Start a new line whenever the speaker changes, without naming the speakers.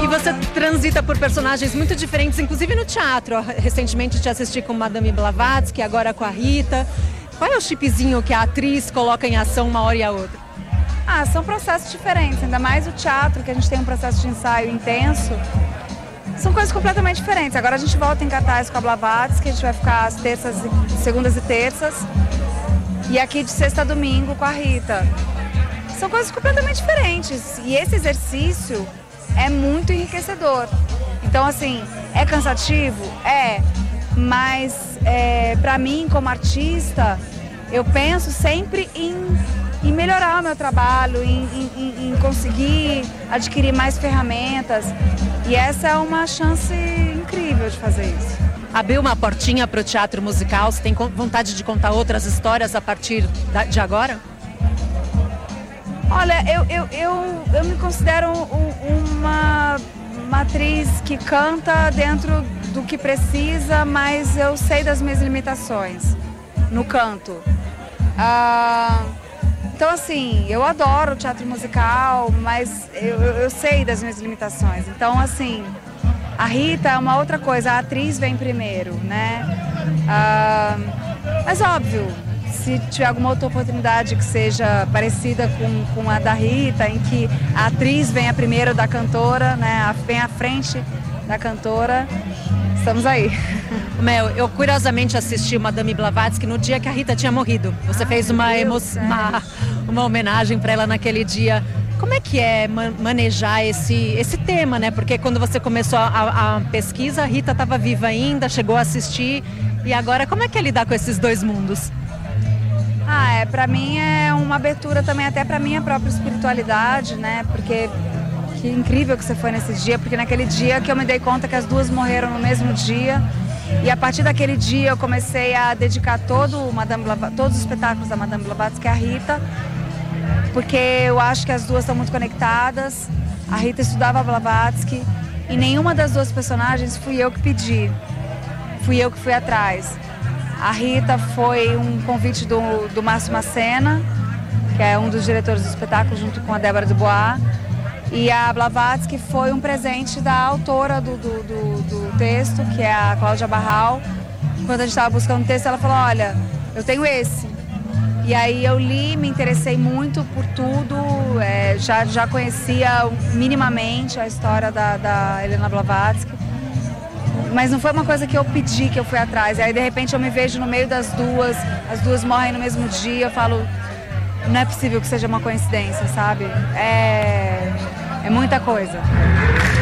você transita por personagens muito diferentes, inclusive no teatro. Recentemente te assisti com Madame Blavatsky, agora com a Rita. Qual é o chipzinho que a atriz coloca em ação uma hora e a outra?
São processos diferentes, ainda mais o teatro, que a gente tem um processo de ensaio intenso. São coisas completamente diferentes. Agora a gente volta em cartaz com a Blavatsky, a gente vai ficar às segundas e terças. E aqui de sexta a domingo com a Rita. São coisas completamente diferentes. E esse exercício é muito enriquecedor. Então, assim, é cansativo? É. Mas, pra mim, como artista, eu penso sempre em melhorar o meu trabalho, em conseguir adquirir mais ferramentas. E essa é uma chance incrível de fazer isso.
Abriu uma portinha para o teatro musical? Você tem vontade de contar outras histórias a partir de agora?
Olha, eu me considero uma atriz que canta dentro do que precisa, mas eu sei das minhas limitações no canto. Então, assim, eu adoro o teatro musical, mas eu sei das minhas limitações. Então, assim, a Rita é uma outra coisa, a atriz vem primeiro, né? Mas, óbvio, se tiver alguma outra oportunidade que seja parecida com a da Rita, em que a atriz venha primeiro da cantora, né? Vem à frente da cantora, estamos aí.
Mel, eu curiosamente assisti Madame Blavatsky no dia que a Rita tinha morrido. Você fez uma homenagem para ela naquele dia. Como é que é manejar esse tema, né? Porque quando você começou a pesquisa, a Rita estava viva ainda, chegou a assistir. E agora, como é que é lidar com esses dois mundos?
Para mim é uma abertura também até para minha própria espiritualidade, né? Porque que incrível que você foi nesse dia, porque naquele dia que eu me dei conta que as duas morreram no mesmo dia. E a partir daquele dia eu comecei a dedicar todos os espetáculos da Madame Blavatsky à Rita, porque eu acho que as duas estão muito conectadas. A Rita estudava Blavatsky e nenhuma das duas personagens fui eu que pedi, fui eu que fui atrás. A Rita foi um convite do Márcio Macena, que é um dos diretores do espetáculo, junto com a Débora Dubois. E a Blavatsky foi um presente da autora do texto, que é a Cláudia Barral. Quando a gente estava buscando o texto, ela falou, olha, eu tenho esse. E aí eu li, me interessei muito por tudo, já conhecia minimamente a história da Helena Blavatsky. Mas não foi uma coisa que eu pedi, que eu fui atrás. E aí, de repente, eu me vejo no meio das duas, as duas morrem no mesmo dia, eu falo, não é possível que seja uma coincidência, sabe? É muita coisa.